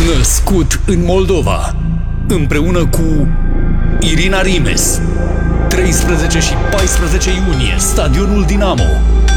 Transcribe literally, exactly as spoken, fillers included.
Născut în Moldova, împreună cu Irina Rimes, treisprezece și paisprezece iunie, Stadionul Dinamo.